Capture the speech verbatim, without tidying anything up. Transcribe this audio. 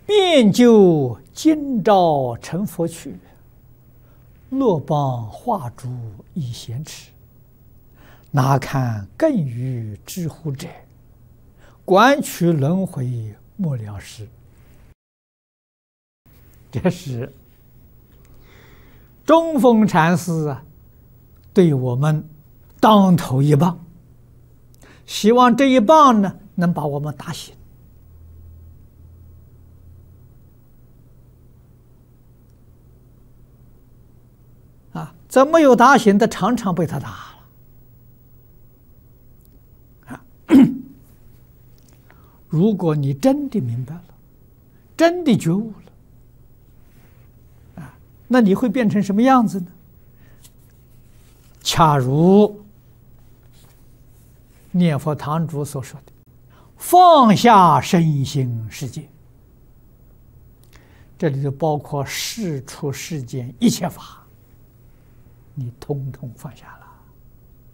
便就今朝成佛去，落邦化诸以贤耻。哪堪更于知乎者？观取轮回莫了时。这是中峰禅师啊，对我们当头一棒，希望这一棒呢，能把我们打醒。啊，怎么有打醒的？常常被他打了。啊，如果你真的明白了，真的觉悟了，啊，那你会变成什么样子呢？恰如念佛堂主所说的，放下身心世界，这里就包括世出世间一切法，你通通放下了。